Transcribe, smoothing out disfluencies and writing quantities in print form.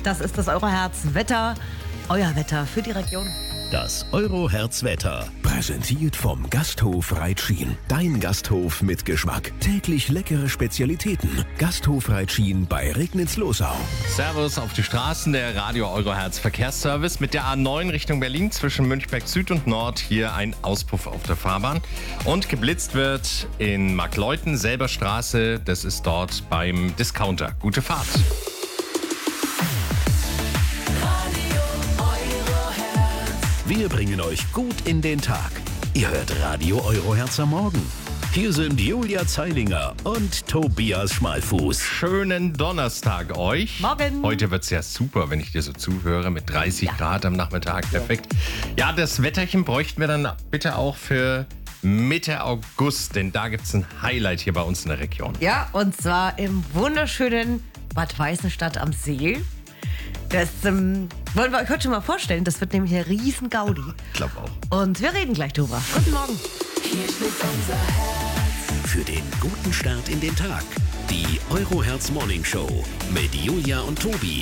Das ist das Euroherz-Wetter, euer Wetter für die Region. Das Euroherz-Wetter. Präsentiert vom Gasthof Reitschien. Dein Gasthof mit Geschmack. Täglich leckere Spezialitäten. Gasthof Reitschien bei Regnitz-Losau. Servus auf die Straßen, der Radio Euroherz Verkehrsservice mit der A9 Richtung Berlin zwischen Münchberg Süd und Nord. Hier ein Auspuff auf der Fahrbahn. Und geblitzt wird in Markleuten, selber Straße. Das ist dort beim Discounter. Gute Fahrt. Wir bringen euch gut in den Tag. Ihr hört Radio Euroherz am Morgen. Hier sind Julia Zeilinger und Tobias Schmalfuß. Schönen Donnerstag euch. Morgen. Heute wird es ja super, wenn ich dir so zuhöre, mit 30 Grad am Nachmittag. Perfekt. Ja, das Wetterchen bräuchten wir dann bitte auch für Mitte August, denn da gibt es ein Highlight hier bei uns in der Region. Ja, und zwar im wunderschönen Bad Weißenstadt am See. Das wollen wir euch heute schon mal vorstellen. Das wird nämlich eine riesen Gaudi. Ich glaube auch. Und wir reden gleich drüber. Guten Morgen. Hier schlägt unser Herz. Für den guten Start in den Tag. Die Euroherz Morning Show mit Julia und Tobi.